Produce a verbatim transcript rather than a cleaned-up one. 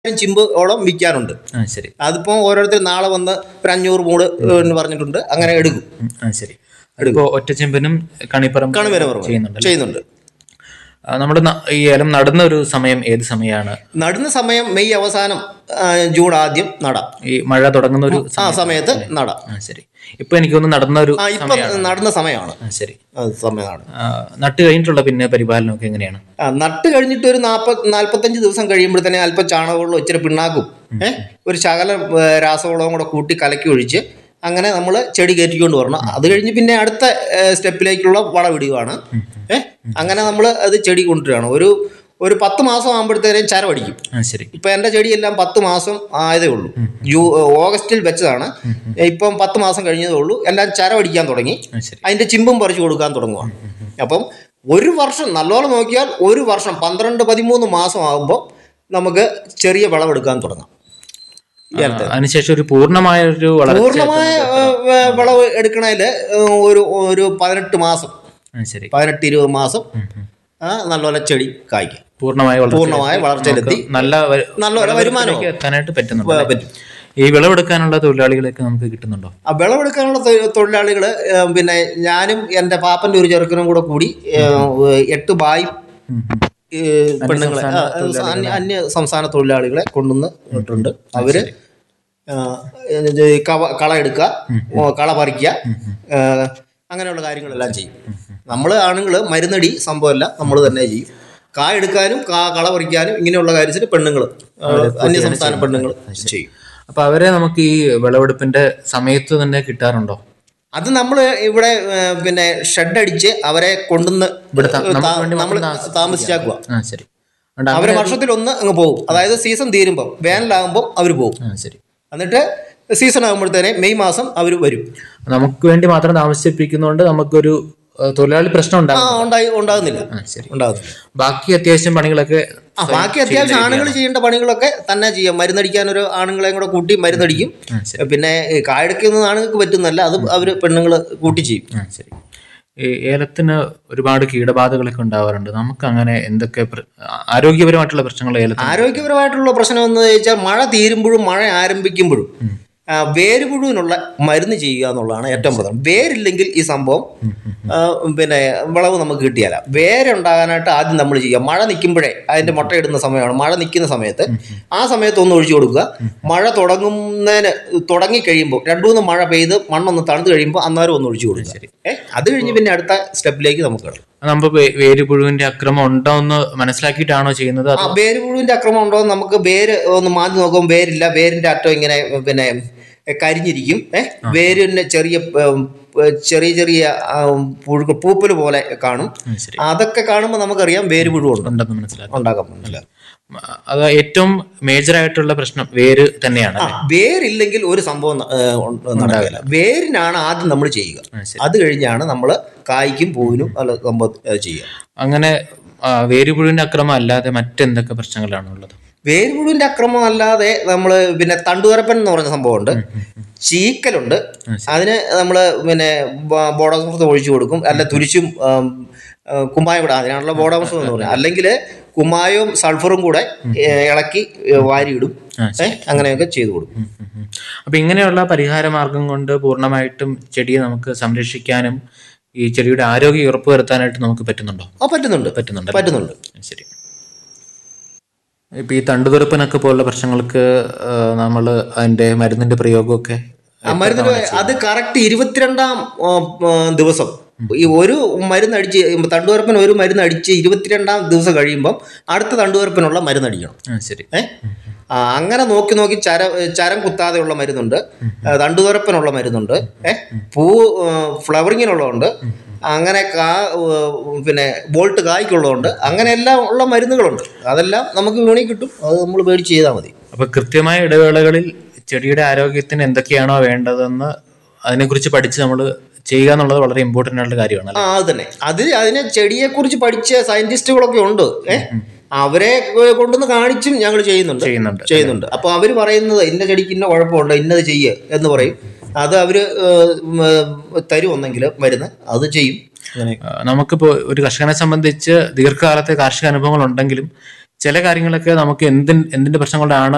GIMP ഓളം വിൽക്കാനുണ്ട്. ശരി. അതിപ്പോൾ ഓരോരുത്തർ നാളെ വന്ന് ഒരു അഞ്ഞൂറ് മൂട് എന്ന് പറഞ്ഞിട്ടുണ്ട്, അങ്ങനെ എടുക്കും. ശരി. അതിപ്പോ ഒറ്റച്ചെമ്പിനും കണിപ്പറം കണിപ്പറം ചെയ്യുന്നുണ്ട് ചെയ്യുന്നുണ്ട് നമ്മൾ ഈ ഏലം നടുന്ന ഒരു സമയം ഏത് സമയമാണ്? നടുന്ന സമയം മെയ് അവസാനം ജൂൺ ആദ്യം നടാം. ഈ മഴ തുടങ്ങുന്ന ഒരു ആ സമയത്ത് നടാം. ശരി. ഇപ്പൊ എനിക്കൊന്ന് നടന്ന ഒരു ഇപ്പൊ നടുന്ന സമയമാണ്. ശരി, സമയമാണ്. നട്ട് കഴിഞ്ഞിട്ടുള്ള പിന്നെ പരിപാലനമൊക്കെ എങ്ങനെയാണ്? നട്ട് കഴിഞ്ഞിട്ട് ഒരു നാപ്പത് നാല്പത്തഞ്ച് ദിവസം കഴിയുമ്പോൾ തന്നെ അല്പം ചാണകവെള്ളം ഇച്ചിരി പിണ്ണാക്കും ഏഹ് ഒരു ശകലം രാസവളവും കൂടെ കൂട്ടി കലക്കി ഒഴിച്ച് അങ്ങനെ നമ്മൾ ചെടി കയറ്റിക്കൊണ്ട് വരണം. അത് കഴിഞ്ഞ് പിന്നെ അടുത്ത സ്റ്റെപ്പിലേക്കുള്ള വളമിടുകയാണ്. ഏഹ് അങ്ങനെ നമ്മൾ അത് ചെടി കൊണ്ടുവരികയാണ്. ഒരു ഒരു പത്ത് മാസം ആകുമ്പോഴത്തേനും ചരമടിക്കും. ശരി. ഇപ്പം എൻ്റെ ചെടിയെല്ലാം പത്ത് മാസം ആയതേ ഉള്ളൂ. ജൂ ഓഗസ്റ്റിൽ വെച്ചതാണ്. ഇപ്പം പത്ത് മാസം കഴിഞ്ഞതേ ഉള്ളൂ. എല്ലാം ചരമടിക്കാൻ തുടങ്ങി. അതിൻ്റെ ചിമ്പും പറിച്ചു കൊടുക്കാൻ തുടങ്ങുകയാണ്. അപ്പം ഒരു വർഷം നല്ലോണം നോക്കിയാൽ ഒരു വർഷം പന്ത്രണ്ട് പതിമൂന്ന് മാസം ആകുമ്പോൾ നമുക്ക് ചെറിയ വിളവെടുക്കാൻ തുടങ്ങാം. അതിനുശേഷം ഒരു പൂർണ്ണമായ ഒരു പൂർണ്ണമായ വിളവ് എടുക്കണതിൽ ഒരു ഒരു പതിനെട്ട് മാസം പതിനെട്ട് ഇരുപത് മാസം നല്ലപോലെ ചെടി കായ്ക്കും. പൂർണ്ണമായ പൂർണ്ണമായ വളർച്ചയിലെത്തി നല്ല നല്ല വരുമാനം എത്താനായിട്ട് പറ്റുന്നുണ്ട്. ഈ വിളവെടുക്കാനുള്ള തൊഴിലാളികളൊക്കെ നമുക്ക് കിട്ടുന്നുണ്ടോ? ആ വിളവെടുക്കാനുള്ള തൊഴിലാളികൾ പിന്നെ ഞാനും എൻ്റെ പാപ്പൻ്റെ ഒരു ചെറുക്കനും കൂടെ കൂടി എട്ട് ബായും പെണ്ണുങ്ങളെ അന്യ സംസ്ഥാന തൊഴിലാളികളെ കൊണ്ടുവന്ന് ഇട്ടുണ്ട്. അവര് കള എടുക്കുക, കള പറിക്കുക, അങ്ങനെയുള്ള കാര്യങ്ങളെല്ലാം ചെയ്യും. നമ്മൾ ആണുങ്ങൾ മരുന്നടി സംഭവമല്ല, നമ്മൾ തന്നെ ചെയ്യും. കായ എടുക്കാനും കാ കള പറിക്കാനും ഇങ്ങനെയുള്ള കാര്യത്തിൽ പെണ്ണുങ്ങൾ അന്യ സംസ്ഥാന പെണ്ണുങ്ങൾ ചെയ്യും. അപ്പൊ അവരെ നമുക്ക് ഈ വിളവെടുപ്പിന്റെ സമയത്ത് തന്നെ കിട്ടാറുണ്ടോ? അത് നമ്മൾ ഇവിടെ പിന്നെ ഷെഡ് അടിച്ച് അവരെ കൊണ്ടുവന്ന് നമ്മൾ താമസിച്ചാക്കുക. ശരി. അവരെ വർഷത്തിലൊന്ന് അങ്ങ് പോകും. അതായത് സീസൺ തീരുമ്പോൾ വേനലാകുമ്പോൾ അവർ പോകും. ശരി. എന്നിട്ട് സീസൺ ആകുമ്പോഴത്തേനെ മെയ് മാസം അവർ വരും. നമുക്ക് വേണ്ടി മാത്രം താമസിപ്പിക്കുന്നതുകൊണ്ട് നമുക്കൊരു തൊഴിലാളി പ്രശ്നം ഉണ്ടായി ഉണ്ടാകുന്നില്ല. ഉണ്ടാകുന്നില്ല. ബാക്കി അത്യാവശ്യം പണികളൊക്കെ ബാക്കി അത്യാവശ്യം ആണുങ്ങൾ ചെയ്യേണ്ട പണികളൊക്കെ തന്നെ ചെയ്യാം. മരുന്നടിക്കാൻ ഒരു ആണുങ്ങളെയും കൂടെ കൂട്ടി മരുന്നടിക്കും. പിന്നെ കായെടുക്കുന്നത് ആണുങ്ങൾക്ക് പറ്റുന്നല്ല, അത് അവര് പെണ്ണുങ്ങൾ കൂട്ടി ചെയ്യും. ശരി. ഈ ഏലത്തിന് ഒരുപാട് കീടബാധകളൊക്കെ ഉണ്ടാവാറുണ്ട്. നമുക്ക് അങ്ങനെ എന്തൊക്കെ ആരോഗ്യപരമായിട്ടുള്ള പ്രശ്നങ്ങൾ ഏലത്തിന്? ആരോഗ്യപരമായിട്ടുള്ള പ്രശ്നം എന്ന് ചോദിച്ചാൽ മഴ തീരുമ്പോഴും മഴ ആരംഭിക്കുമ്പോഴും വേരുപുഴുവിനുള്ള മരുന്ന് ചെയ്യുക എന്നുള്ളതാണ് ഏറ്റവും പ്രധാനം. വേരില്ലെങ്കിൽ ഈ സംഭവം പിന്നെ വിളവ് നമുക്ക് കിട്ടിയാല. വേരുണ്ടാകാനായിട്ട് ആദ്യം നമ്മൾ ചെയ്യുക. മഴ നിൽക്കുമ്പോഴേ അതിൻ്റെ മുട്ടയിടുന്ന സമയമാണ്. മഴ നിൽക്കുന്ന സമയത്ത് ആ സമയത്ത് ഒന്ന് ഒഴിച്ചു കൊടുക്കുക. മഴ തുടങ്ങുന്നതിന് തുടങ്ങിക്കഴിയുമ്പോൾ രണ്ടു മൂന്ന് മഴ പെയ്ത് മണ്ണൊന്ന് തണുത്ത് കഴിയുമ്പോൾ അന്നേരം ഒന്ന് ഒഴിച്ചു കൊടുക്കുക. ശരി. ഏഹ് അത് കഴിഞ്ഞ് പിന്നെ അടുത്ത സ്റ്റെപ്പിലേക്ക് നമുക്ക് കിടക്കും. നമ്മൾ വേരുപുഴുവിന്റെ അക്രമം ഉണ്ടോ എന്ന് മനസ്സിലാക്കിയിട്ടാണോ ചെയ്യുന്നത്? ആ വേരുപുഴുവിന്റെ അക്രമം ഉണ്ടോ എന്ന് നമുക്ക് വേര് ഒന്ന് മാറ്റി നോക്കുമ്പോൾ വേരില്ല. വേരിന്റെ അറ്റം ഇങ്ങനെ പിന്നെ കരിഞ്ഞിരിക്കും. ഏഹ് വേരിന്റെ ചെറിയ ചെറിയ ചെറിയ പുഴു പൂപ്പല് പോലെ കാണും. അതൊക്കെ കാണുമ്പോൾ നമുക്കറിയാം വേരുപുഴു ഉണ്ടെന്ന് മനസ്സിലാക്കാം ഉണ്ടാക്കാൻ മനസ്സിലാക്കാം. അത് ഏറ്റവും മേജർ ആയിട്ടുള്ള പ്രശ്നം വേര് തന്നെയാണ്. വേരില്ലെങ്കിൽ ഒരു സംഭവം നടക്കില്ല. വേരിനാണ് ആദ്യം നമ്മൾ ചെയ്യുക. അത് കഴിഞ്ഞാണ് നമ്മൾ കായ്ക്കും പൂവിനും അല്ല സംഭവം ചെയ്യുക. അങ്ങനെ വേരുപുഴുവിന്റെ അക്രമം അല്ലാതെ മറ്റെന്തൊക്കെ പ്രശ്നങ്ങളാണ് ഉള്ളത്? വേരുപുഴുവിന്റെ അക്രമം അല്ലാതെ നമ്മൾ പിന്നെ തണ്ടുവരപ്പൻ എന്ന് പറഞ്ഞ സംഭവമുണ്ട്. ചീക്കലുണ്ട്. അതിന് നമ്മൾ പിന്നെ ബോഡാമൃതം ഒഴിച്ചു കൊടുക്കും. അല്ല തുരിച്ചും കുമ്മായം കൂടെ, അതിനാണല്ലോ ബോഡാമൃതം എന്ന് പറയുന്നത്. അല്ലെങ്കിൽ കുമ്മായവും സൾഫറും കൂടെ ഇളക്കി വാരിയിടും. അങ്ങനെയൊക്കെ ചെയ്തു കൊടുക്കും. അപ്പൊ ഇങ്ങനെയുള്ള പരിഹാര മാർഗം കൊണ്ട് പൂർണ്ണമായിട്ടും ചെടിയെ നമുക്ക് സംരക്ഷിക്കാനും ഈ ചെടിയുടെ ആരോഗ്യം ഉറപ്പുവരുത്താനായിട്ട് നമുക്ക് പറ്റുന്നുണ്ടോ? ആ പറ്റുന്നുണ്ട് പറ്റുന്നുണ്ട് പറ്റുന്നുണ്ട് ശരി. ഇപ്പൊ ഈ തണ്ടുതുറപ്പിനൊക്കെ പോലുള്ള പ്രശ്നങ്ങൾക്ക് നമ്മൾ അതിന്റെ മരുന്നിന്റെ പ്രയോഗമൊക്കെ മരുന്നിന് അത് കറക്റ്റ് ഇരുപത്തിരണ്ടാം ദിവസം ഈ ഒരു മരുന്നടിച്ച് തണ്ടുവരപ്പൻ ഒരു മരുന്ന് അടിച്ച് ഇരുപത്തിരണ്ടാം ദിവസം കഴിയുമ്പം അടുത്ത തണ്ടുവരപ്പനുള്ള മരുന്നടിക്കണം. ശരി. ഏഹ് അങ്ങനെ നോക്കി നോക്കി ചര ചരം കുത്താതെയുള്ള മരുന്നുണ്ട്, തണ്ടുതുറപ്പനുള്ള മരുന്നുണ്ട്, ഏഹ് പൂ ഫ്ലവറിങ്ങിനുള്ളതുണ്ട്, അങ്ങനെ കാ പിന്നെ ബോൾട്ട് കായ്ക്കുള്ളതുണ്ട്, അങ്ങനെ എല്ലാം ഉള്ള മരുന്നുകളുണ്ട്. അതെല്ലാം നമുക്ക് വിപണി കിട്ടും. അത് നമ്മൾ മേടിച്ച് ചെയ്താൽ മതി. അപ്പൊ കൃത്യമായ ഇടവേളകളിൽ ചെടിയുടെ ആരോഗ്യത്തിന് എന്തൊക്കെയാണോ വേണ്ടതെന്ന് അതിനെക്കുറിച്ച് പഠിച്ച് നമ്മൾ ചെയ്യുക എന്നുള്ളത് വളരെ ഇമ്പോർട്ടൻ്റ് ആയിട്ടുള്ള കാര്യമാണ്. ആ അത് തന്നെ. അത് അതിനെ ചെടിയെ കുറിച്ച് പഠിച്ച സയന്റിസ്റ്റുകളൊക്കെ ഉണ്ട്. ഏഹ് അവരെ കൊണ്ടുവന്ന് കാണിച്ചും ഞങ്ങൾ ചെയ്യുന്നുണ്ട് ചെയ്യുന്നുണ്ട് ചെയ്യുന്നുണ്ട് അപ്പോൾ അവർ പറയുന്നത് ഇന്ന ചെടിക്ക് ഇന്ന കുഴപ്പമുണ്ട്, ഇന്നത് ചെയ്യുക എന്ന് പറയും. അത് അവര് തരുമെന്നെങ്കിൽ മരുന്ന് അത് ചെയ്യും. നമുക്കിപ്പോ ഒരു കർഷകനെ സംബന്ധിച്ച് ദീർഘകാലത്തെ കാർഷിക അനുഭവങ്ങൾ ഉണ്ടെങ്കിലും ചില കാര്യങ്ങളൊക്കെ നമുക്ക് എന്തിൻ എന്തിന്റെ പ്രശ്നം കൊണ്ടാണ്